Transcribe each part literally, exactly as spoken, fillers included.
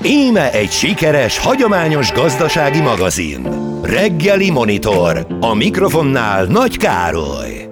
Íme egy sikeres, hagyományos gazdasági magazin. Reggeli Monitor. A mikrofonnál Nagy Károly.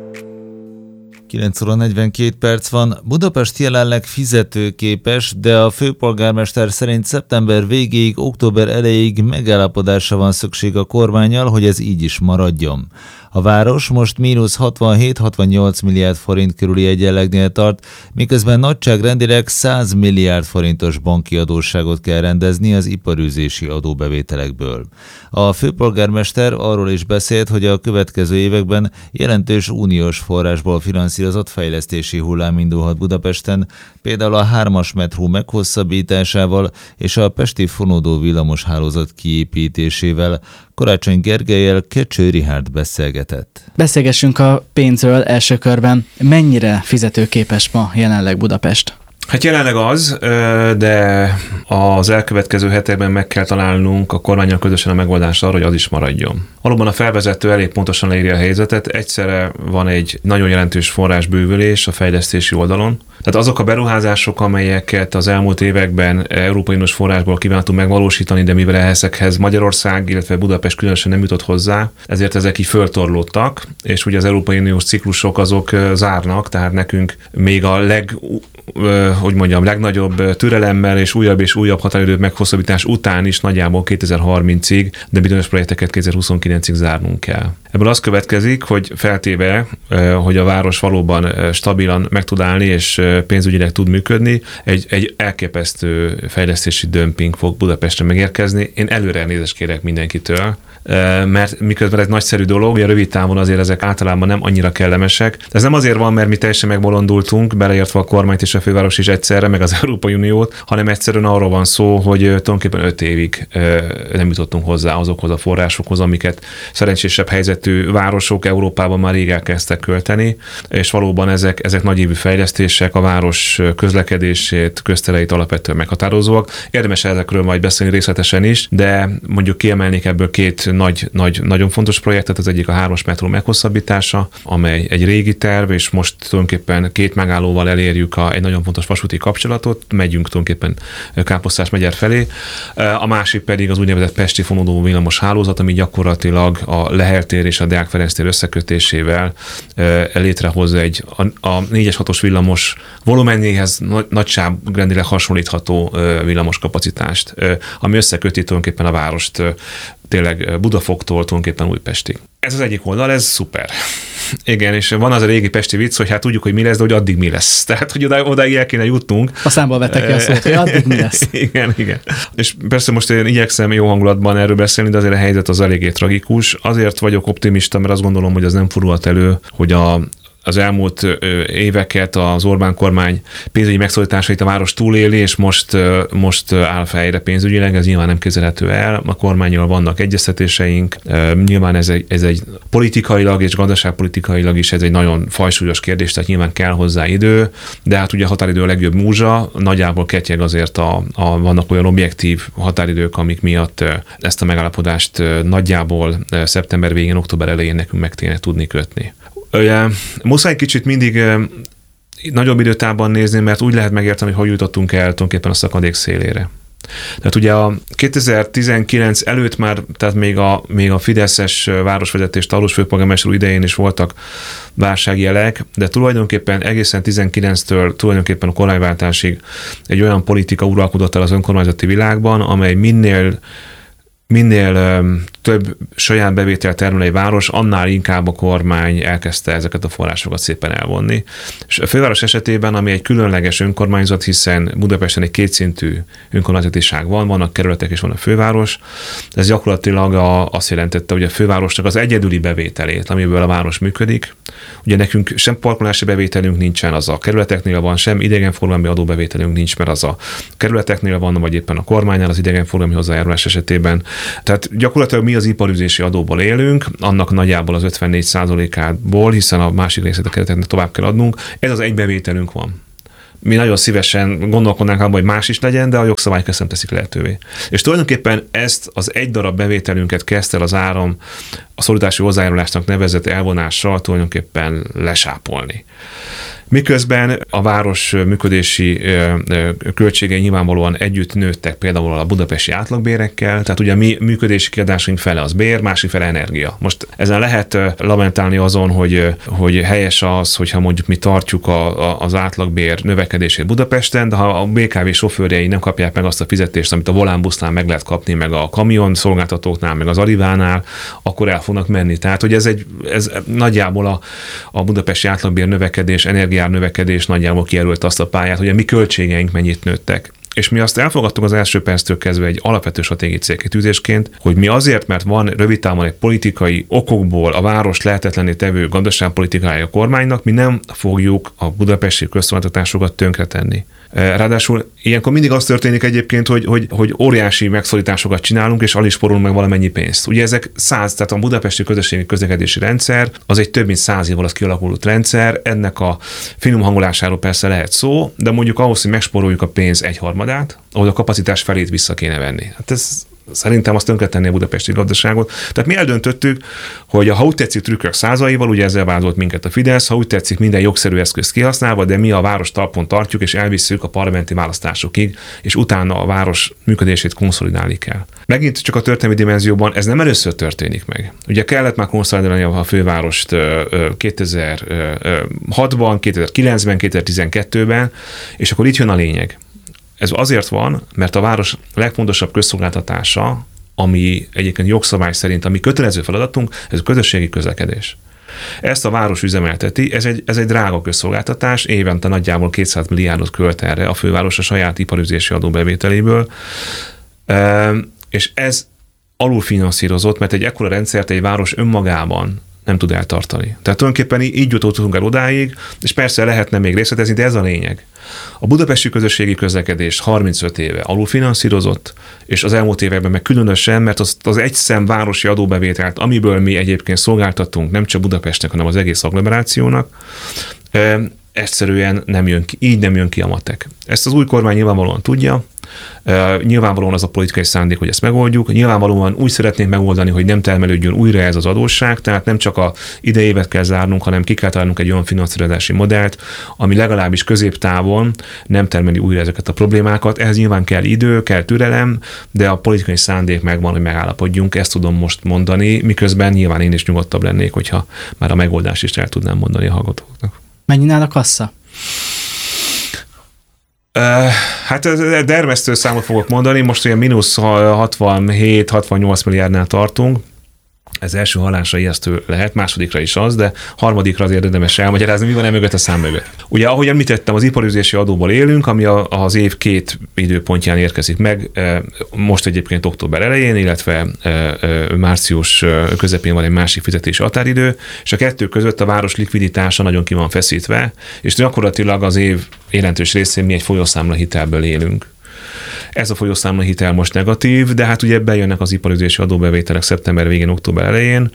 kilenc óra negyvenkét perc van. Budapest jelenleg fizetőképes, de a főpolgármester szerint szeptember végéig, október elejéig megállapodásra van szükség a kormánnyal, hogy ez így is maradjon. A város most mínusz hatvanhét-hatvannyolc milliárd forint körüli egyenlegnél tart, miközben nagyságrendileg száz milliárd forintos banki adósságot kell rendezni az iparűzési adóbevételekből. A főpolgármester arról is beszélt, hogy a következő években jelentős uniós forrásból finanszírozott fejlesztési hullám indulhat Budapesten, például a hármas metró meghosszabbításával és a pesti fonódó villamoshálózat kiépítésével. Karácsony Gergellyel Kecső Richárd beszélgetett. Beszélgessünk a pénzről első körben. Mennyire fizetőképes ma jelenleg Budapest? Hát jelenleg az, de az elkövetkező hetekben meg kell találnunk a kormánnyal közösen a megoldást arra, hogy az is maradjon. Valóban a felvezető elég pontosan leírja a helyzetet. Egyszerre van egy nagyon jelentős forrásbővülés a fejlesztési oldalon. Tehát azok a beruházások, amelyeket az elmúlt években Európai Uniós forrásból kívántunk megvalósítani, de mivel ezekhez Magyarország, illetve Budapest különösen nem jutott hozzá, ezért ezek így föltorlódtak, és ugye az Európai Uniós ciklusok azok zárnak, tehát nekünk még a leg hogy mondjam, legnagyobb türelemmel és újabb és újabb határidő meghosszabbítás után is nagyjából kétezer-harmincig, de bizonyos projekteket kétezer-huszonkilencig zárnunk kell. Ebből az következik, hogy feltéve, hogy a város valóban stabilan meg tud állni és pénzügyileg tud működni, egy, egy elképesztő fejlesztési dömping fog Budapestre megérkezni. Én előre elnézést kérek mindenkitől, mert miközben ez nagyszerű dolog, ugye rövid távon azért ezek általában nem annyira kellemesek. Ez nem azért van, mert mi teljesen megbolondultunk, beleértve a kormányt és a főváros is egyszerre, meg az Európai Uniót, hanem egyszerűen arról van szó, hogy tulajdonképpen öt évig nem jutottunk hozzá azokhoz a forrásokhoz, amiket szerencsésebb helyzetű városok Európában már rég elkezdtek költeni, és valóban ezek, ezek nagyívű fejlesztések, a város közlekedését, köztereit alapvetően meghatározóak. Érdemes ezekről majd beszélni részletesen is, de mondjuk kiemelnék ebből két nagy, nagy, nagyon fontos projektet, az egyik a hármas metró meghosszabbítása, amely egy régi terv, és most tulajdonképpen két megállóval elérjük a, egy nagyon fontos vasúti kapcsolatot, megyünk tulajdonképpen Káposztás megyer felé. A másik pedig az úgynevezett pesti fonódó villamos hálózat, ami gyakorlatilag a Lehel tér és a Deák Ferenc tér összekötésével létrehoz egy a, a négyes hatos villamos volumenéhez nagyságrendileg hasonlítható villamos kapacitást, ami összeköti tulajdonképpen a várost tényleg Budafokktól tulajdonképpen Újpestig. Ez az egyik oldal, ez szuper. Igen, és van az a régi pesti vicc, hogy hát tudjuk, hogy mi lesz, de hogy addig mi lesz. Tehát, hogy oda, odáig el kéne jutnunk. A számból vettek ki a szót, hogy addig mi lesz. Igen, igen. És persze most én igyekszem jó hangulatban erről beszélni, de azért a helyzet az eléggé tragikus. Azért vagyok optimista, mert azt gondolom, hogy az nem fordulhat elő, hogy a az elmúlt éveket az Orbán kormány pénzügyi megszorításait a város túléli, és most, most áll fejre pénzügyileg, ez nyilván nem kezelhető el. A kormánnyal vannak egyeztetéseink, nyilván ez egy, ez egy politikailag és gazdaságpolitikailag is ez egy nagyon fajsúlyos kérdés, tehát nyilván kell hozzá idő, de hát ugye a határidő a legjobb múzsa, nagyjából ketyeg azért a, a, vannak olyan objektív határidők, amik miatt ezt a megállapodást nagyjából szeptember végén, október elején nekünk meg kéne tudni kötni. Ugye, muszáj kicsit mindig e, nagyobb időtávban nézni, mert úgy lehet megérteni, hogy hogy jutottunk el tulajdonképpen a szakadék szélére. Tehát ugye a kétezer-tizenkilenc előtt már, tehát még a, még a fideszes városvezetés Tarlós főpolgármester úr idején is voltak válságjelek, de tulajdonképpen egészen tizenkilenctől tulajdonképpen a kormányváltásig egy olyan politika uralkodott el az önkormányzati világban, amely minél Minél um, több saját bevételt termel egy város, annál inkább a kormány elkezdte ezeket a forrásokat szépen elvonni. És a főváros esetében, ami egy különleges önkormányzat, hiszen Budapesten egy kétszintű önkormányzatiság van, vannak kerületek és van a főváros, ez gyakorlatilag a, azt jelentette, hogy a fővárosnak az egyedüli bevételét, amiből a város működik. Ugye nekünk sem parkolási bevételünk nincsen, az a kerületeknél van, sem idegenforgalmi adóbevételünk nincs, mert az a kerületeknél van, vagy éppen a kormánynál az idegenforgalmi hozzájárulás esetében. Tehát gyakorlatilag mi az iparüzési adóból élünk, annak nagyjából az ötvennégy százalékából, hiszen a másik részét a kereteknek tovább kell adnunk. Ez az egy bevételünk van. Mi nagyon szívesen gondolkodnánk abban, hogy más is legyen, de a jogszabályok ezt nem teszik lehetővé. És tulajdonképpen ezt az egy darab bevételünket kezdte el az áram a szolidáritási hozzájárulásnak nevezett elvonással tulajdonképpen lesápolni. Miközben a város működési költségei nyilvánvalóan együtt nőttek például a budapesti átlagbérekkel, tehát ugye a mi működési kiadásaink fele az bér, másik fele energia. Most ezen lehet lamentálni azon, hogy, hogy helyes az, hogyha mondjuk mi tartjuk a, a, az átlagbér növekedését Budapesten, de ha a bé ká vé sofőrjei nem kapják meg azt a fizetést, amit a Volánbusznál meg lehet kapni, meg a kamion szolgáltatóknál, meg az Arrivánál, akkor el fognak menni. Tehát, hogy ez egy ez nagyjából a, a budapesti átlagbér növekedés, energiár növekedés nagyjából kijelölt azt a pályát, hogy a mi költségeink mennyit nőttek. És mi azt elfogadtuk az első perctől kezdve egy alapvető stratégiai célkitűzésként, hogy mi azért, mert van rövid távon egy politikai okokból a város lehetetlenné tevő gazdaságpolitikája a kormánynak, mi nem fogjuk a budapesti közszolgáltatásokat tönkretenni. Ráadásul ilyenkor mindig az történik egyébként, hogy, hogy, hogy óriási megszorításokat csinálunk, és alig spórolunk meg valamennyi pénzt. Ugye ezek száz, tehát a budapesti közösségi közlekedési rendszer, az egy több mint száz év alatt kialakult rendszer, ennek a finom hangolásáról persze lehet szó, de mondjuk ahhoz, hogy megspóroljuk a pénz egyharmadát, ahol a kapacitás felét vissza kéne venni. Hát ez szerintem azt tönkretenné a budapesti gazdaságot. Tehát mi eldöntöttük, hogy ha úgy tetszik trükkök százaival, ugye ezzel vádolt minket a Fidesz, ha úgy tetszik minden jogszerű eszközt kihasználva, de mi a város talpon tartjuk, és elvisszük a parlamenti választásokig, és utána a város működését konszolidálni kell. Megint csak a történelmi dimenzióban ez nem először történik meg. Ugye kellett már konszolidálni a fővárost kétezer-hatban, kétezer-kilencben, kétezer-tizenkettőben, és akkor itt jön a lényeg. Ez azért van, mert a város legfontosabb közszolgáltatása, ami egyébként jogszabály szerint, ami kötelező feladatunk, ez a közösségi közlekedés. Ezt a város üzemelteti, ez egy, ez egy drága közszolgáltatás, évente nagyjából kétszáz milliárdot költ erre a főváros a saját iparüzési adóbevételéből, és ez alulfinanszírozott, mert egy ekkora rendszert egy város önmagában nem tud eltartani. Tehát tulajdonképpen így jutottunk el odáig, és persze lehetne még részletezni, de ez a lényeg. A budapesti közösségi közlekedés harmincöt éve alulfinanszírozott, és az elmúlt években meg különösen, mert az, az egyszem városi adóbevételt, amiből mi egyébként szolgáltatunk nem csak Budapestnek, hanem az egész agglomerációnak, egyszerűen nem jön ki, így nem jön ki a matek. Ezt az új kormány nyilvánvalóan tudja, nyilvánvalóan az a politikai szándék, hogy ezt megoldjuk, nyilvánvalóan úgy szeretnénk megoldani, hogy nem termelődjön újra ez az adósság, tehát nem csak a idei évet kell zárnunk, hanem ki kell találnunk egy olyan finanszírozási modellt, ami legalábbis középtávon nem termeli újra ezeket a problémákat. Ehhez nyilván kell idő, kell türelem, de a politikai szándék megvan, hogy megállapodjunk, ezt tudom most mondani, miközben nyilván én is nyugodtabb lennék, hogyha már a megoldást is el tudnám mondani a hallgatóknak. Mennyi nál a kassa? Uh, hát dermesztő számot fogok mondani, most olyan mínusz hatvanhét-hatvannyolc milliárdnál tartunk. Ez első hallásra ijesztő lehet, másodikra is az, de harmadikra azért érdemes elmagyarázni, mi van e mögött a szám mögött. Ugye, ahogy említettem, az iparüzési adóból élünk, ami az év két időpontján érkezik meg, most egyébként október elején, illetve március közepén van egy másik fizetési határidő, és a kettő között a város likviditása nagyon ki van feszítve, és gyakorlatilag az év jelentős részén mi egy folyószámla hitelből élünk. Ez a folyószámla hitel most negatív, de hát ugye bejönnek az iparüzési adóbevételek szeptember végén, október elején.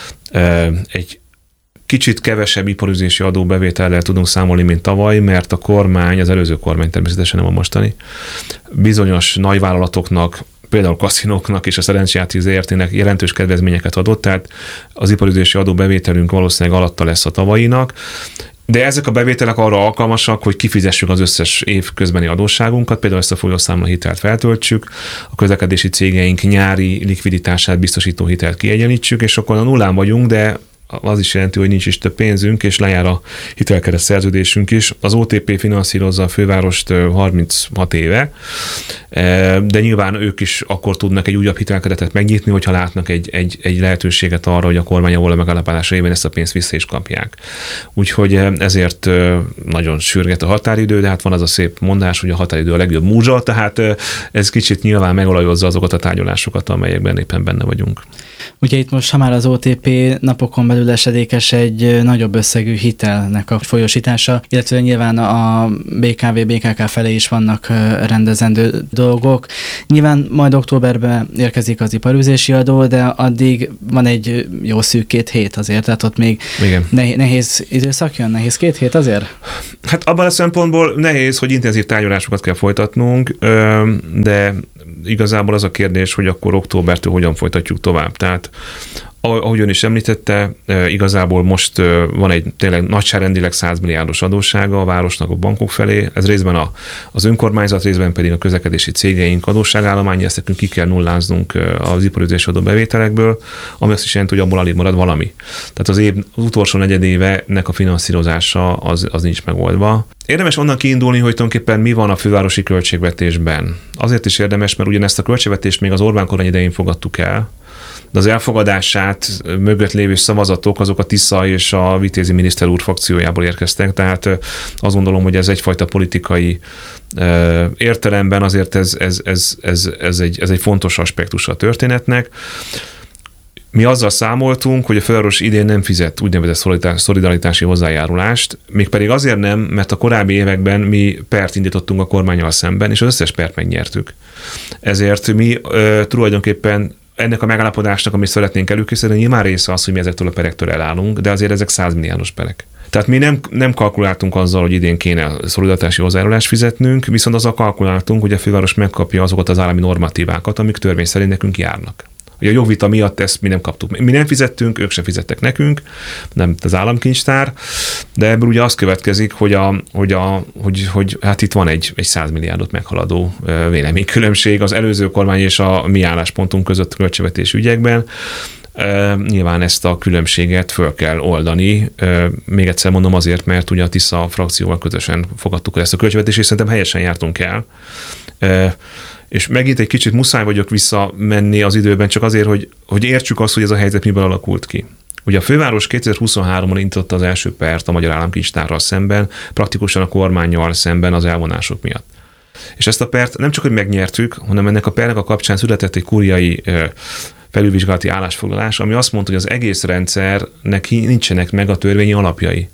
Egy kicsit kevesebb iparüzési adóbevétellel tudunk számolni, mint tavaly, mert a kormány, az előző kormány természetesen nem a mostani, bizonyos nagyvállalatoknak, például kaszinóknak és a szerencsejáték zé er té-nek jelentős kedvezményeket adott, tehát az iparüzési adóbevételünk valószínűleg alatta lesz a tavalyinak, de ezek a bevételek arra alkalmasak, hogy kifizessük az összes év közbeni adósságunkat, például ezt a folyószámla hitelt feltöltsük, a közlekedési cégeink nyári likviditását biztosító hitelt kiegyenlítsük, és akkor a nullán vagyunk, de az is jelenti, hogy nincs is több pénzünk, és lejár a hitelkeret szerződésünk is. Az o té pé finanszírozza a fővárost harminchat éve, de nyilván ők is akkor tudnak egy újabb hitelkeretet megnyitni, hogyha látnak egy, egy, egy lehetőséget arra, hogy a kormány ahol a megállapálása évben ezt a pénzt vissza is kapják. Úgyhogy ezért nagyon sürget a határidő, de hát van az a szép mondás, hogy a határidő a legjobb múzsa, tehát ez kicsit nyilván megolajozza azokat a tárgyalásokat, amelyekben éppen benne vagyunk. Ugye itt most, ha már az o té pé napokon belül esedékes egy nagyobb összegű hitelnek a folyósítása, illetve nyilván a bé ká vé, bé ká ká felé is vannak rendezendő dolgok. Nyilván majd októberben érkezik az iparüzési adó, de addig van egy jó szűk két hét azért, tehát ott még nehéz, nehéz időszak jön, nehéz két hét azért? Hát abban a szempontból nehéz, hogy intenzív tárgyalásokat kell folytatnunk, de igazából az a kérdés, hogy akkor októbertől hogyan folytatjuk tovább. Tehát ahogy ön is említette, igazából most van egy tényleg nagyságrendileg száz milliárdos adóssága a városnak a bankok felé. Ez részben a, az önkormányzat, részben pedig a közlekedési cégeink adósságállománya, ezt nekünk ki kell nulláznunk az iparüzési adó bevételekből, ami azt is jelenti, hogy abból alig marad valami. Tehát az év az utolsó negyedévenek a finanszírozása az, az nincs megoldva. Érdemes onnan kiindulni, hogy tulajdonképpen mi van a fővárosi költségvetésben. Azért is érdemes, mert ugyanezt a költségvetést még az Orbán kormány idején fogadtuk el, de az elfogadását mögött lévő szavazatok azok a Tisza és a Vitézi miniszter úr frakciójából érkeztek, tehát azt gondolom, hogy ez egyfajta politikai értelemben azért ez, ez, ez, ez, ez, egy, ez egy fontos aspektus a történetnek. Mi azzal számoltunk, hogy a főváros idén nem fizet úgynevezett szolidaritási hozzájárulást, mégpedig azért nem, mert a korábbi években mi pert indítottunk a kormánnyal szemben, és az összes pert megnyertük. Ezért mi ö, tulajdonképpen ennek a megállapodásnak, amit szeretnénk előkészíteni, nyilván része az, hogy mi ezektől a perektől elállunk, de azért ezek száz milliárdos perek. Tehát mi nem, nem kalkuláltunk azzal, hogy idén kéne szolidaritási hozzájárulást fizetnünk, viszont azzal kalkuláltunk, hogy a főváros megkapja azokat az állami normatívákat, amik törvény szerint nekünk járnak. Ugye a jogvita miatt ezt mi nem kaptuk. Mi nem fizettünk, ők sem fizettek nekünk, nem az államkincstár, de ebből ugye az következik, hogy, a, hogy, a, hogy, hogy hát itt van egy, egy száz milliárdot meghaladó véleménykülönbség az előző kormány és a mi álláspontunk között költségvetési ügyekben. Uh, nyilván ezt a különbséget föl kell oldani. Uh, még egyszer mondom azért, mert ugye a Tisza frakcióval közösen fogadtuk el ezt a költségvetést, és szerintem helyesen jártunk el. Uh, és megint egy kicsit muszáj vagyok visszamenni az időben, csak azért, hogy, hogy értsük azt, hogy ez a helyzet miből alakult ki. Ugye a főváros kétezer-huszonháromban indította az első pert a Magyar Államkincstárral szemben, praktikusan a kormánnyal szemben az elvonások miatt. És ezt a pert nem csak, hogy megnyertük, hanem ennek a pernek a kapcsán született egy kúriai uh, felülvizsgálati állásfoglalás, ami azt mondta, hogy az egész rendszernek nincsenek meg a törvényi alapjai.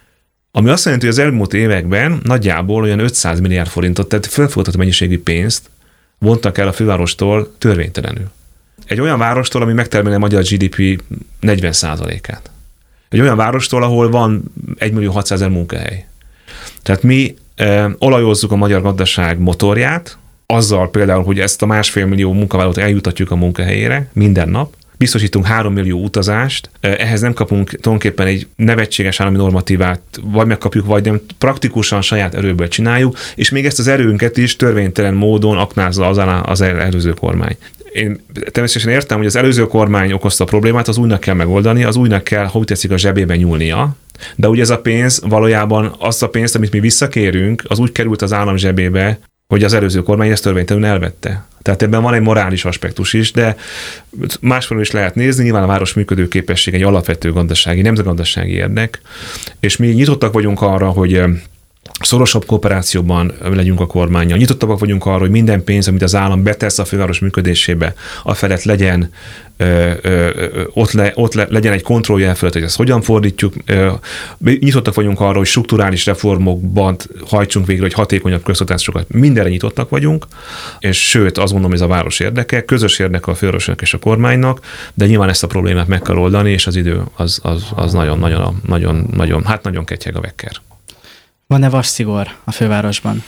Ami azt jelenti, hogy az elmúlt években nagyjából olyan ötszáz milliárd forintot, tehát felfogadható mennyiségű pénzt vontak el a fővárostól törvénytelenül. Egy olyan várostól, ami megtermelne a magyar gé dé pé negyven százalékát. Egy olyan várostól, ahol van egymillió hatszázezer munkahely. Tehát mi e, olajozzuk a magyar gazdaság motorját, azzal például, hogy ezt a másfél millió munkavállalót eljutatjuk a munkahelyére minden nap, biztosítunk három millió utazást, ehhez nem kapunk tulajdonképpen egy nevetséges állami normatívát, vagy megkapjuk, vagy nem, praktikusan saját erőből csináljuk, és még ezt az erőnket is törvénytelen módon aknázza az, az előző kormány. Én természetesen értem, hogy az előző kormány okozta a problémát, az újnak kell megoldani, az újnak kell, ha úgy tetszik, a zsebében nyúlnia, de ugye ez a pénz valójában azt a pénzt, amit mi visszakérünk, az úgy került az állam zsebébe, hogy az előző kormány ezt törvénytelenül elvette. Tehát ebben van egy morális aspektus is, de másfelől is lehet nézni, nyilván a város működőképesség egy alapvető gazdasági, nemzetgazdasági érdek, és mi nyitottak vagyunk arra, hogy szorosabb kooperációban legyünk a kormánnyal. Nyitottak vagyunk arra, hogy minden pénz, amit az állam betesz a főváros működésébe, a felett legyen Ö, ö, ö, ott, le, ott le, legyen egy kontrollja felett, hogy ezt hogyan fordítjuk. Ö, nyitottak vagyunk arra, hogy strukturális reformokban hajtsunk végre, hogy hatékonyabb közszolgáltatásokat. Mindenre nyitottak vagyunk, és sőt, azt mondom, ez a város érdeke, közös érdeke a fővárosnak és a kormánynak, de nyilván ezt a problémát meg kell oldani, és az idő az, az, az nagyon, nagyon, nagyon, nagyon, hát nagyon ketyeg a vekker. Van-e vasszigor a fővárosban?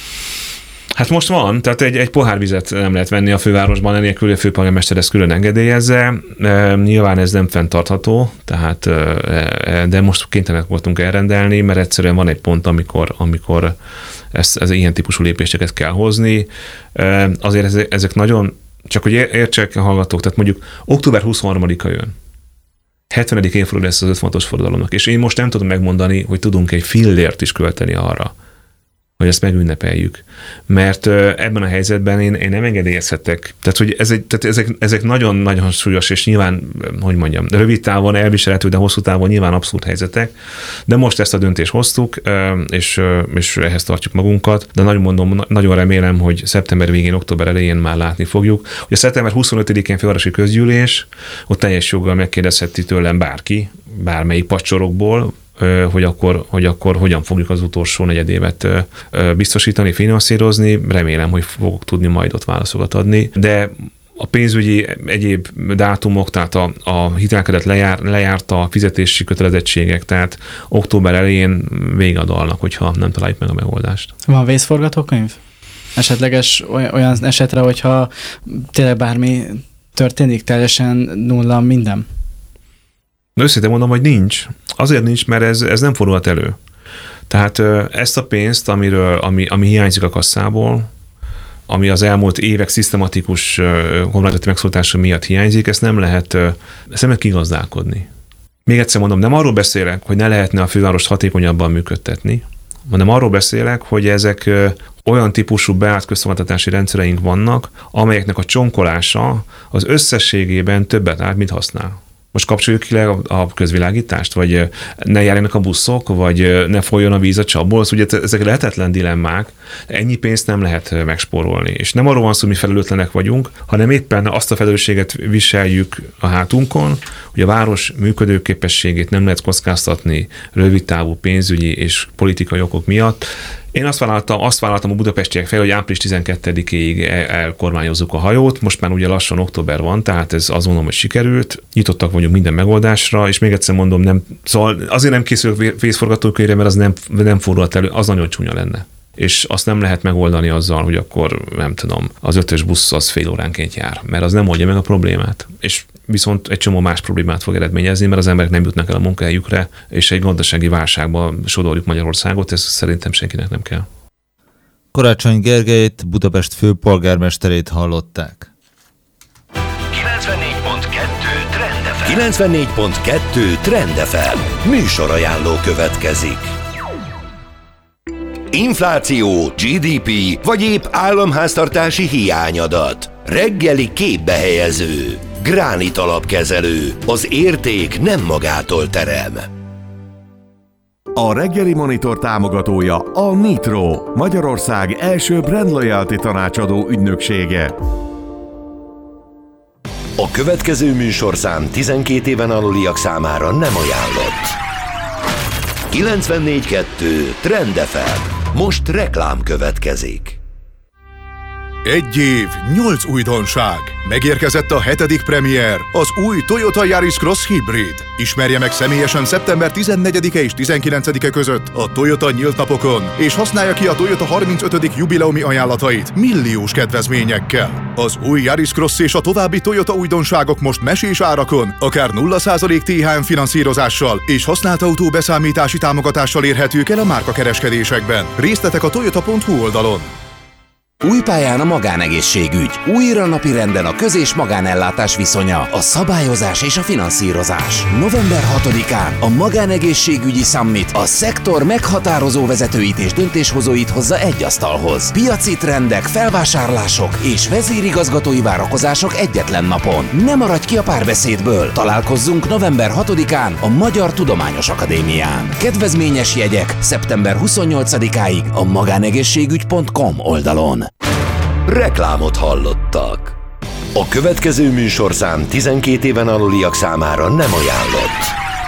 Hát most van, tehát egy, egy pohár vizet nem lehet venni a fővárosban, enélkül a főpolgármester ezt külön engedélyezze. E, nyilván ez nem fenntartható, tehát, e, de most kénytelenek voltunk elrendelni, mert egyszerűen van egy pont, amikor, amikor ezt, ez ilyen típusú lépéseket kell hozni. E, azért ezek, ezek nagyon, csak hogy értsek a hallgatók, tehát mondjuk október huszonharmadika jön. hetvenedik évforduló lesz az öt fontos forradalomnak, és én most nem tudom megmondani, hogy tudunk egy fillért is költeni arra, hogy ezt megünnepeljük. Mert ebben a helyzetben én, én nem engedélyezhetek. Tehát, hogy ez egy, tehát ezek, ezek nagyon-nagyon súlyos, és nyilván, hogy mondjam, rövid távon elviselhető, de hosszú távon nyilván abszurd helyzetek. De most ezt a döntést hoztuk, és, és ehhez tartjuk magunkat. De nagyon mondom, nagyon remélem, hogy szeptember végén, október elején már látni fogjuk. Ugye szeptember huszonötödikén fővárosi közgyűlés, ott teljes joggal megkérdezheti tőlem bárki, bármelyik pacsorokból, hogy akkor, hogy akkor hogyan fogjuk az utolsó negyedévet biztosítani, finanszírozni. Remélem, hogy fogok tudni majd ott válaszokat adni. De a pénzügyi egyéb dátumok, tehát a, a hitelkedett lejár, lejárta a fizetési kötelezettségek, tehát október elején végadalnak, hogyha nem találjuk meg a megoldást. Van vészforgatókönyv? Esetleges olyan esetre, hogyha tényleg bármi történik, teljesen nulla minden? De őszintén mondom, hogy nincs. Azért nincs, mert ez, ez nem fordulhat elő. Tehát ezt a pénzt, amiről, ami, ami hiányzik a kasszából, ami az elmúlt évek szisztematikus kormányzati megszólítása miatt hiányzik, ezt nem lehet, ezt nem lehet kigazdálkodni. Még egyszer mondom, nem arról beszélek, hogy ne lehetne a fővárost hatékonyabban működtetni, hanem arról beszélek, hogy ezek olyan típusú beállt közszolgáltatási rendszereink vannak, amelyeknek a csonkolása az összességében többet áll, mint használ. Most kapcsoljuk ki le a közvilágítást, vagy ne járjanak a buszok, vagy ne folyjon a víz a csapból. Ugye ezek lehetetlen dilemmák, ennyi pénzt nem lehet megspórolni. És nem arról van szó, hogy mi felelőtlenek vagyunk, hanem éppen azt a felelősséget viseljük a hátunkon, hogy a város működőképességét nem lehet kockáztatni rövidtávú pénzügyi és politikai okok miatt. Én azt vállaltam, azt vállaltam a budapestiek fel, hogy április tizenkettedikéig elkormányozzuk a hajót, most már ugye lassan október van, tehát ez azt mondom, hogy sikerült, nyitottak vagyunk minden megoldásra, és még egyszer mondom, nem, szóval azért nem készülök vészforgatókönyvre, mert az nem, nem fordulhat elő, az nagyon csúnya lenne. És azt nem lehet megoldani azzal, hogy akkor nem tudom, az ötös busz az fél óránként jár, mert az nem oldja meg a problémát. És viszont egy csomó más problémát fog eredményezni, mert az emberek nem jutnak el a munkahelyükre, és egy gazdasági válságba sodorjuk Magyarországot, ez szerintem senkinek nem kell. Karácsony Gergelyt, Budapest főpolgármesterét hallották. kilencvennégy pont kettő Trend ef em. kilencvennégy pont kettő Trend ef em. Műsorajánló következik. Infláció, gé dé pé vagy épp államháztartási hiányadat. Reggeli képbehelyező. Gránit alapkezelő. Az érték nem magától terem. A reggeli monitor támogatója a Nitro, Magyarország első brand loyalty tanácsadó ügynöksége. A következő műsorszám tizenkét éven aluliak számára nem ajánlott. kilencvennégy pont kettő Trend ef em. Most reklám következik. Egy év, nyolc újdonság. Megérkezett a hetedik premier, az új Toyota Yaris Cross Hybrid. Ismerje meg személyesen szeptember tizennegyedike és tizenkilencedike között a Toyota nyílt napokon, és használja ki a Toyota harmincötödik jubileumi ajánlatait milliós kedvezményekkel. Az új Yaris Cross és a további Toyota újdonságok most mesés árakon, akár nulla százalék té há em finanszírozással és használt autó beszámítási támogatással érhetők el a márkakereskedésekben. Részletek a toyota pont hu oldalon. Új pályán a magánegészségügy, újra napirenden a köz- és magánellátás viszonya, a szabályozás és a finanszírozás. november hatodikán a Magánegészségügyi Summit a szektor meghatározó vezetőit és döntéshozóit hozza egy asztalhoz. Piaci trendek, felvásárlások és vezérigazgatói várakozások egyetlen napon. Ne maradj ki a párbeszédből! Találkozzunk november hatodikán a Magyar Tudományos Akadémián. Kedvezményes jegyek szeptember huszonnyolcadikáig a magánegészségügy pont com oldalon. Reklámot hallottak. A következő műsorszám tizenkét éven aluliak számára nem ajánlott.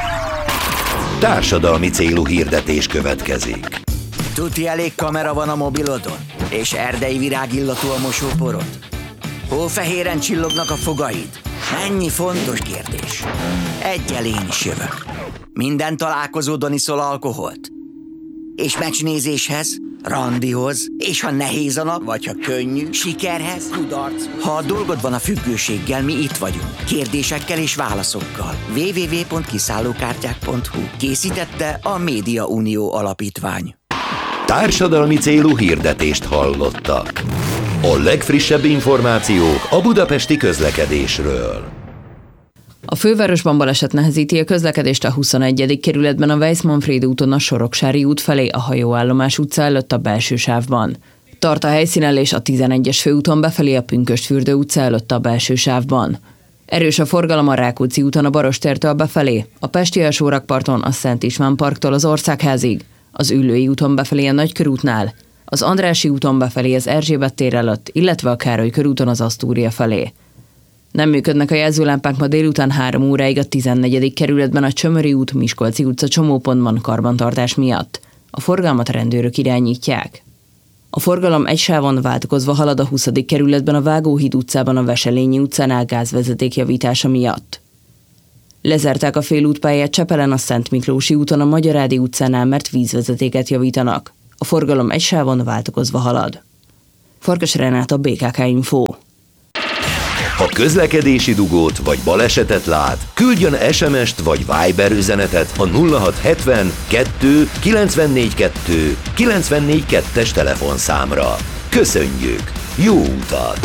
Társadalmi célú hirdetés következik. Tuti elég kamera van a mobilodon? És erdei virágillatú a mosóporod? Hófehéren csillognak a fogaid? Ennyi fontos kérdés. Egyel én is jövök. Minden találkozódon iszol alkoholt? És meccsnézéshez, randihoz, és ha nehéz a nap, vagy ha könnyű, sikerhez, kudarc. Ha a dolgod van a függőséggel, mi itt vagyunk. Kérdésekkel és válaszokkal. double-u double-u double-u pont kiszállókártyák pont hu. Készítette a Média Unió Alapítvány. Társadalmi célú hirdetést hallottak. A legfrissebb információk a budapesti közlekedésről. A fővárosban baleset nehezíti a közlekedést a huszonegyedik kerületben a Weiss-Manfréd úton a Soroksári út felé a Hajóállomás utca előtt a belső sávban. Tart a helyszínelés a tizenegyes főúton befelé a Pünkösdfürdő utca előtt a belső sávban. Erős a forgalom a Rákóczi úton a Barostértől befelé, a Pesti alsórakparton a Szent István parktól az Országházig, az Üllői úton befelé a Nagykörútnál, az Andrássy úton befelé az Erzsébet tér előtt, illetve a Károly körúton az Asztúria felé. Nem működnek a jelzőlámpák ma délután három óráig a tizennegyedik kerületben a Csömöri út, Miskolci utca csomópontban karbantartás miatt. A forgalmat rendőrök irányítják. A forgalom egy sávon váltakozva halad a huszadik kerületben a Vágóhíd utcában a Veselényi utcánál gázvezeték javítása miatt. Lezárták a félútpályát Csepelen a Szent Miklósi úton a Magyarádi utcánál, mert vízvezetéket javítanak. A forgalom egy sávon váltakozva halad. Farkas Renáta, bé ká ká Info. Ha közlekedési dugót vagy balesetet lát, küldjön es em est vagy Viber üzenetet a nulla hat hetven kettő kilencvennégy kettő kilencvennégy kettes telefonszámra. Köszönjük! Jó utat!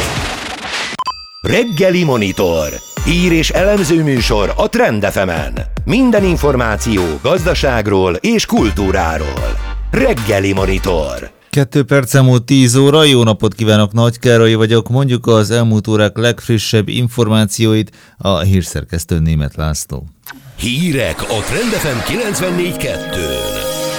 Reggeli Monitor. Hír és elemző műsor a Trend ef emen. Minden információ gazdaságról és kultúráról. Reggeli Monitor. Kettő perc múlt tíz óra, jó napot kívánok, Nagy Károly vagyok, mondjuk az elmúlt órák legfrissebb információit, a hírszerkesztő Németh László. Hírek a Trend ef em kilencvennégy kettőn.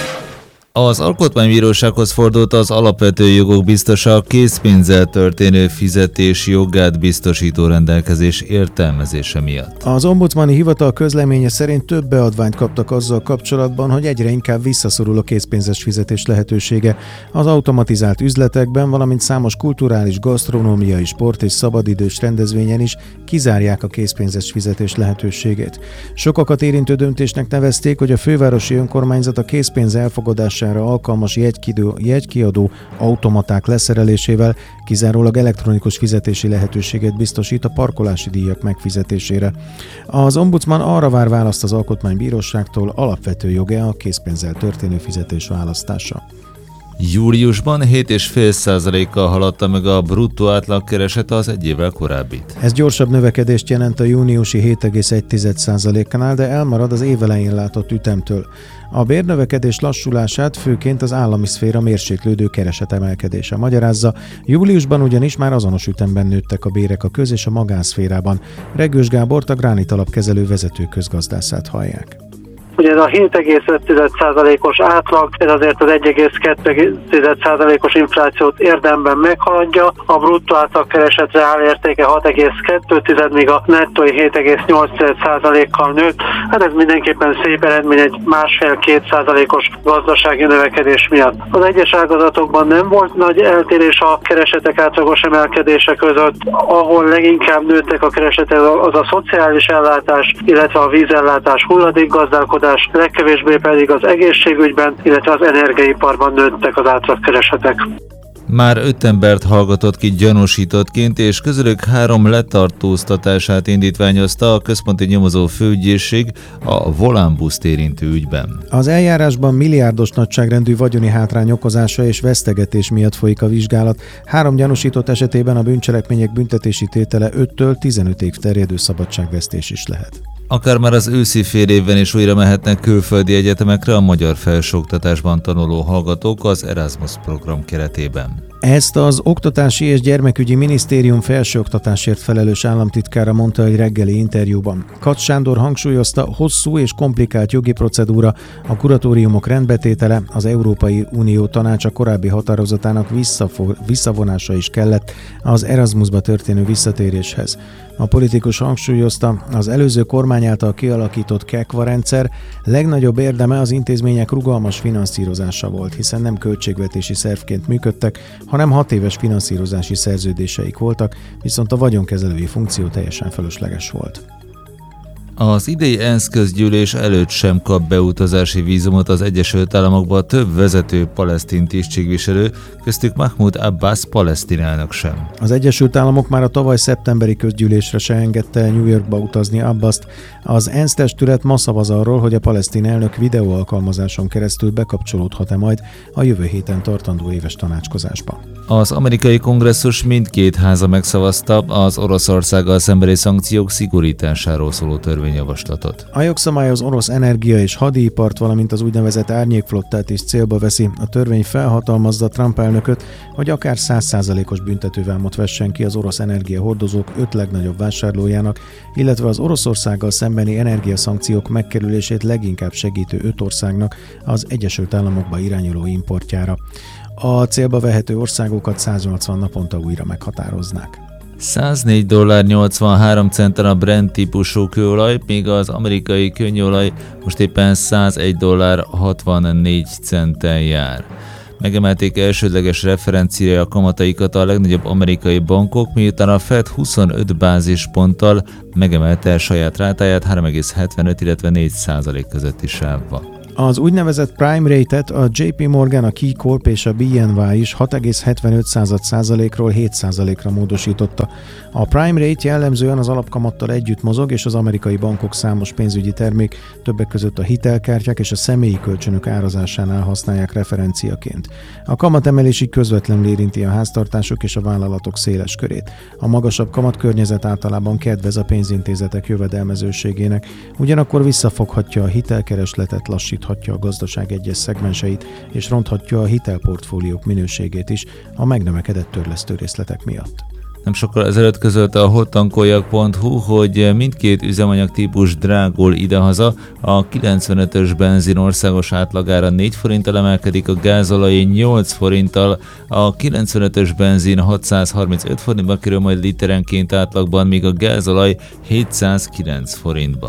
Az Alkotmánybírósághoz fordult az alapvető jogok biztosa a készpénzzel történő fizetés jogát biztosító rendelkezés értelmezése miatt. Az ombudsmani hivatal közleménye szerint több beadványt kaptak azzal kapcsolatban, hogy egyre inkább visszaszorul a készpénzes fizetés lehetősége az automatizált üzletekben, valamint számos kulturális, gasztronómiai, sport és szabadidős rendezvényen is kizárják a készpénzes fizetés lehetőségét. Sokakat érintő döntésnek nevezték, hogy a fővárosi önkormányzat a készpénz elfogadására alkalmas jegykiadó, jegykiadó automaták leszerelésével kizárólag elektronikus fizetési lehetőséget biztosít a parkolási díjak megfizetésére. Az ombudsman arra vár választ az Alkotmánybíróságtól, alapvető joga a készpénzzel történő fizetés választása. Júliusban hét egész öt százalékkal haladta meg a bruttó átlagkeresete az egy évvel korábbit. Ez gyorsabb növekedést jelent a júniusi hét egész egy százaléknál, de elmarad az évelején látott ütemtől. A bérnövekedés lassulását főként az állami szféra mérséklődő keresetemelkedése magyarázza. Júliusban ugyanis már azonos ütemben nőttek a bérek a köz- és a magánszférában. Regős Gábort, a Gránit alapkezelő vezető közgazdászát hallják. Ugye ez a hét egész öt százalékos átlag, ez azért az egy egész kettő százalékos inflációt érdemben meghaladja, a bruttó átlagkereset reálértéke hat egész kettő, míg a nettói hét egész nyolc százalékkal nőtt. Hát ez mindenképpen szép eredmény egy másfél-két százalékos gazdasági növekedés miatt. Az egyes ágazatokban nem volt nagy eltérés a keresetek átlagos emelkedése között, ahol leginkább nőttek a keresetek, az a szociális ellátás, illetve a vízellátás, hulladékgazdálkodás, legkevésbé pedig az egészségügyben, illetve az energiaiparban nőttek az átlagkeresetek. Már öt embert hallgatott ki gyanúsítottként, és közülük három letartóztatását indítványozta a központi nyomozó főügyészség a volánbuszt érintő ügyben. Az eljárásban milliárdos nagyságrendű vagyoni hátrány okozása és vesztegetés miatt folyik a vizsgálat. Három gyanúsított esetében a bűncselekmények büntetési tétele öttől tizenöt év terjedő szabadságvesztés is lehet. Akár már az őszi fél évben is újra mehetnek külföldi egyetemekre a magyar felsőoktatásban tanuló hallgatók az Erasmus program keretében. Ezt az Oktatási és Gyermekügyi Minisztérium felsőoktatásért felelős államtitkára mondta egy reggeli interjúban. Kacs Sándor hangsúlyozta, hosszú és komplikált jogi procedúra, a kuratóriumok rendbetétele, az Európai Unió Tanácsa korábbi határozatának visszavonása is kellett az Erasmusba történő visszatéréshez. A politikus hangsúlyozta, az előző kormány által kialakított KEKVA rendszer legnagyobb érdeme az intézmények rugalmas finanszírozása volt, hiszen nem költségvetési szervként működtek, hanem hat éves finanszírozási szerződéseik voltak, viszont a vagyonkezelői funkció teljesen fölösleges volt. Az idei ENSZ közgyűlés előtt sem kap beutazási vízumot az Egyesült Államokba több vezető palesztin tisztségviselő, köztük Mahmoud Abbas palesztin elnök sem. Az Egyesült Államok már a tavaly szeptemberi közgyűlésre se engedte New Yorkba utazni Abbast. Az ENSZ testület ma szavaz arról, hogy a palesztin elnök videóalkalmazáson keresztül bekapcsolódhat-e majd a jövő héten tartandó éves tanácskozásba. Az amerikai kongresszus mindkét háza megszavazta az Oroszországgal szembeni szankciók szigorításáról szóló törvényjavaslatot. A jogszabály az orosz energia és hadipart, valamint az úgynevezett árnyékflottát is célba veszi. A törvény felhatalmazza Trump elnököt, hogy akár száz százalékos büntetővámot vessen ki az orosz energiahordozók öt legnagyobb vásárlójának, illetve az Oroszországgal szembeni energiaszankciók megkerülését leginkább segítő öt országnak az Egyesült Államokba irányuló importjára. A célba vehető országokat száznyolcvan naponta újra meghatároznák. száznégy dollár nyolcvanhárom centen a Brent típusú kőolaj, míg az amerikai könnyolaj most éppen százegy dollár hatvannégy centen jár. Megemelték elsődleges referenciája a kamataikat a legnagyobb amerikai bankok, miután a Fed huszonöt bázisponttal megemelte saját rátáját három egész hetvenöt, illetve négy százalék közötti sávba. Az úgynevezett prime rate-et a jé pé Morgan, a Key Corp és a bé en vé is hat egész hetvenöt százalékról hét százalékra módosította. A prime rate jellemzően az alapkamattal együtt mozog, és az amerikai bankok számos pénzügyi termék, többek között a hitelkártyák és a személyi kölcsönök árazásánál használják referenciaként. A kamatemelés így közvetlenül érinti a háztartások és a vállalatok széles körét. A magasabb kamatkörnyezet általában kedvez a pénzintézetek jövedelmezőségének, ugyanakkor visszafoghatja a hitelkeresletet, lassíthatja a gazdaság egyes szegmenseit, és ronthatja a hitelportfóliók minőségét is a megnövekedett törlesztő részletek miatt. Nem sokkal ezelőtt közölte a hottankoljak pont hu, hogy mindkét üzemanyagtípus drágul idehaza, a kilencvenötös benzin országos átlagára négy forinttal emelkedik, a gázolaj nyolc forinttal, a kilencvenötös benzin hatszázharmincöt forintba kerül majd literenként átlagban, míg a gázolaj hétszázkilenc forintba.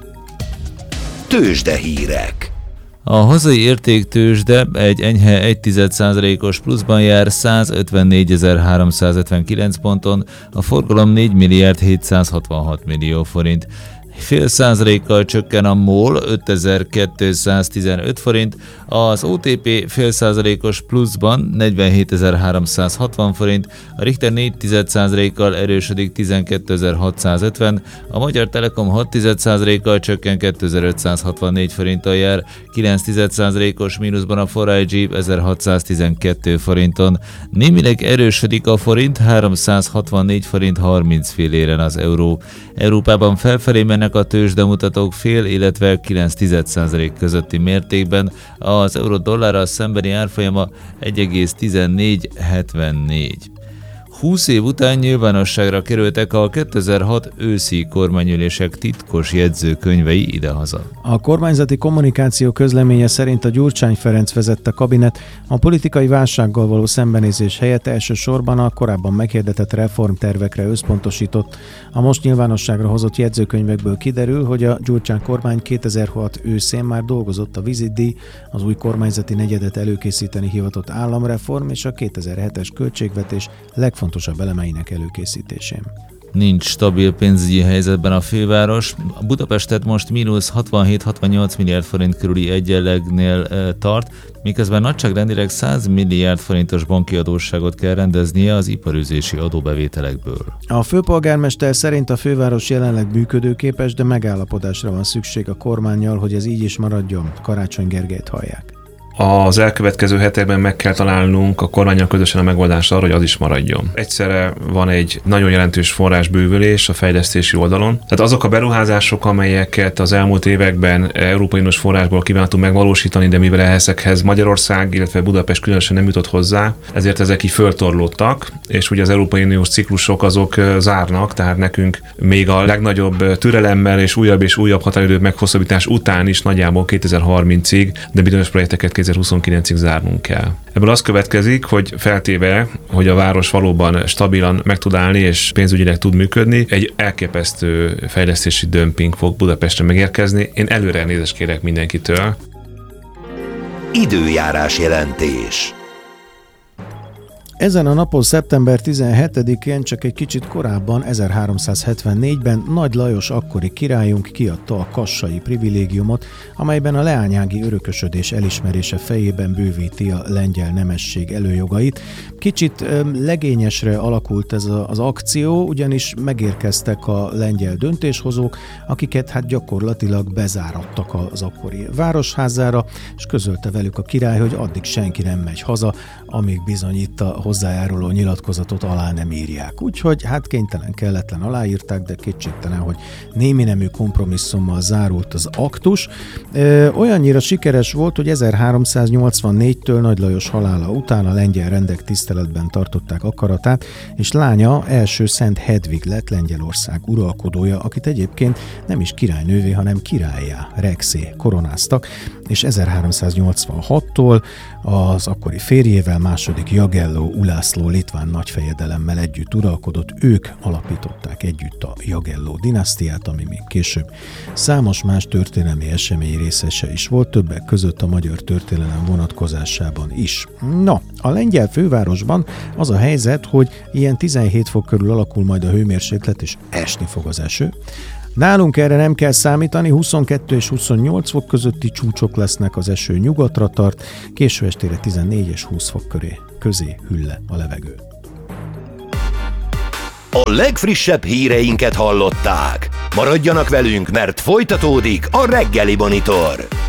Tőzsdehírek. A hazai értéktőzsde egy enyhe egy tized százalékos pluszban jár százötvennégyezer-háromszázötvenkilenc ponton, a forgalom négy milliárd hétszázhatvanhat millió forint. Fél százalékkal csökken a MOL ötezer-kétszáztizenöt forint, az o té pé fél százalékos pluszban negyvenhétezer-háromszázhatvan forint, a Richter négy tized százalékkal erősödik tizenkétezer-hatszázötven, a Magyar Telekom hat tized százalékkal csökken kétezer-ötszázhatvannégy forinttal jár, kilenc tized százalékos mínuszban a four i gé ezerhatszáztizenkettő forinton. Némileg erősödik a forint, háromszázhatvannégy forint harminc filléren az euró. Európában felfelé mennek a tőzsdemutatók fél, illetve kilenc tized százalék közötti mértékben, az euró-dollárral szembeni árfolyama egy egész tizennégy hetvennégy. húsz év után nyilvánosságra kerültek a kétezer-hat őszi kormányülések titkos jegyzőkönyvei idehaza. A kormányzati kommunikáció közleménye szerint a Gyurcsány Ferenc vezette kabinet a politikai válsággal való szembenézés helyett elsősorban a korábban meghirdetett reformtervekre összpontosított. A most nyilvánosságra hozott jegyzőkönyvekből kiderül, hogy a Gyurcsány kormány kétezer-hat őszén már dolgozott a vízidíj, az új kormányzati negyedet előkészíteni hivatott államreform és a kétezer-hetes költségvetés legfontosabb fontosabb elemeinek előkészítésén. Nincs stabil pénzügyi helyzetben a főváros. Budapestet most mínusz hatvanhét-hatvannyolc milliárd forint körüli egyenlegnél e, tart, miközben nagyságrendileg száz milliárd forintos banki adósságot kell rendeznie az iparűzési adóbevételekből. A főpolgármester szerint a főváros jelenleg működőképes, de megállapodásra van szükség a kormánnyal, hogy ez így is maradjon. Karácsony Gergelyt hallják. Az elkövetkező hetekben meg kell találnunk a kormánnyal közösen a megoldást arra, hogy az is maradjon. Egyszerre van egy nagyon jelentős forrásbővülés a fejlesztési oldalon. Tehát azok a beruházások, amelyeket az elmúlt években Európai Uniós forrásból kívántunk megvalósítani, de mivel ezekhez Magyarország, illetve Budapest különösen nem jutott hozzá, ezért ezek így föltorlódtak, és ugye az Európai Uniós ciklusok azok zárnak, tehát nekünk még a legnagyobb türelemmel és újabb és újabb határidők meghosszabbítás után is nagyjából kétezer-harmincig, de bizonyos projekteket kétezer-huszonkilencig zárnunk kell. Ebből az következik, hogy feltéve, hogy a város valóban stabilan meg tud állni és pénzügyileg tud működni, egy elképesztő fejlesztési dömping fog Budapestre megérkezni. Én előre elnézést kérek mindenkitől. Időjárás jelentés. Ezen a napon, szeptember tizenhetedikén, csak egy kicsit korábban, ezerháromszázhetvennégyben Nagy Lajos akkori királyunk kiadta a kassai privilégiumot, amelyben a leányági örökösödés elismerése fejében bővíti a lengyel nemesség előjogait. Kicsit legényesre alakult ez a, az akció, ugyanis megérkeztek a lengyel döntéshozók, akiket hát gyakorlatilag bezárattak az akkori városházára, és közölte velük a király, hogy addig senki nem megy haza, amíg bizony itt a hozzájáruló nyilatkozatot alá nem írják. Úgyhogy hát kénytelen kelletlen aláírták, de kétségtelen, hogy némi nemű kompromisszummal zárult az aktus. Ö, olyannyira sikeres volt, hogy ezerháromszáznyolcvannégytől Nagy Lajos halála után a lengyel rendek tiszteletben tartották akaratát, és lánya első Szent Hedvig lett Lengyelország uralkodója, akit egyébként nem is királynővé, hanem királlyá, rexé koronáztak, és ezerháromszáznyolcvanhattól az akkori férjével, második Jagelló Ulászló litván nagyfejedelemmel együtt uralkodott, ők alapították együtt a Jagelló dinasztiát, ami még később számos más történelmi esemény részese is volt, többek között a magyar történelem vonatkozásában is. Na, a lengyel fővárosban az a helyzet, hogy ilyen tizenhét fok körül alakul majd a hőmérséklet, és esni fog az eső. Nálunk erre nem kell számítani, huszonkettő és huszonnyolc fok közötti csúcsok lesznek, az eső nyugatra tart, késő estére tizennégy és húsz fok köré, közé hűl le a levegő. A legfrissebb híreinket hallották. Maradjanak velünk, mert folytatódik a Reggeli Monitor.